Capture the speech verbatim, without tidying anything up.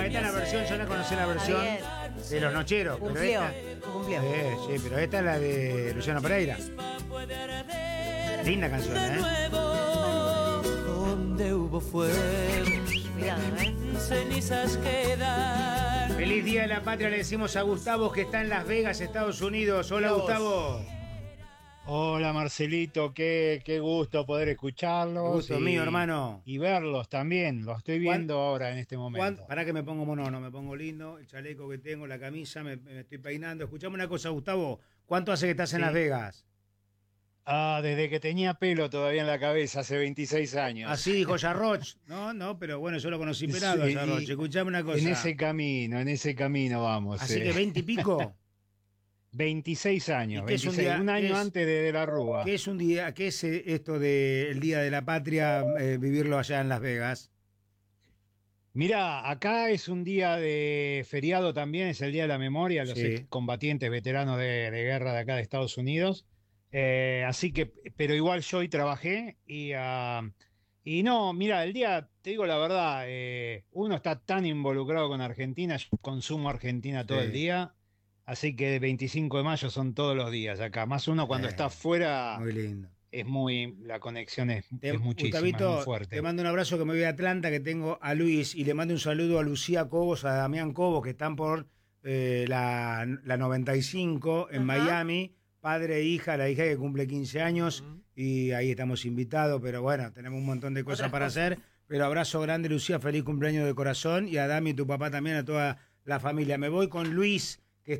esta es la versión, yo la conocí la versión de Los Nocheros. Cumplió, Pero esta, cumplió. eh, sí, pero esta es la de Luciano Pereira. Linda canción, ¿eh? Donde hubo fuego, Cuidado, ¿eh? cenizas quedan. Feliz Día de la Patria le decimos a Gustavo, que está en Las Vegas, Estados Unidos. Hola, Dios. Gustavo. Hola Marcelito, qué, qué gusto poder escucharlos. Gusto y, mío, hermano. Y verlos también, los estoy viendo ahora en este momento. Para que me pongo monono, me pongo lindo, el chaleco que tengo, la camisa, me, me estoy peinando. Escuchame una cosa, Gustavo, ¿cuánto hace que estás en Sí. Las Vegas? Ah, desde que tenía pelo todavía en la cabeza, hace veintiséis años. Así dijo Jarroch. No, no, pero bueno, yo lo conocí pelado Sí, a Jarroch. y Escuchame una cosa. En ese camino, en ese camino vamos. Así eh. que veinte y pico. veintiséis años, ¿Y qué es un veintiséis, día- un, qué año es- antes de, de la Rúa. ¿Qué es un día, qué es eh, esto del Día de la Patria, eh, vivirlo allá en Las Vegas? Mirá, acá es un día de feriado también, es el Día de la Memoria, los Sí. combatientes veteranos de, de guerra de acá de Estados Unidos. Eh, así que, pero igual yo hoy trabajé y, ah, y no, mira, el día, te digo la verdad, eh, uno está tan involucrado con Argentina, yo consumo Argentina todo Sí. el día, así que el veinticinco de mayo son todos los días acá, más uno cuando Eh, está afuera Muy lindo. es muy, la conexión es, Te- es muchísima, es Gustavito, muy fuerte. te mando un abrazo, que me voy a Atlanta, que tengo a Luis, y le mando un saludo a Lucía Cobos, a Damián Cobos, que están por eh, la, la noventa y cinco en Ajá. Miami, padre e hija, la hija que cumple quince años, y ahí estamos invitados, pero bueno, tenemos un montón de cosas Otras para cosas. hacer, pero abrazo grande, Lucía, feliz cumpleaños de corazón, y a Dami, tu papá también, a toda la familia. Me voy con Luis,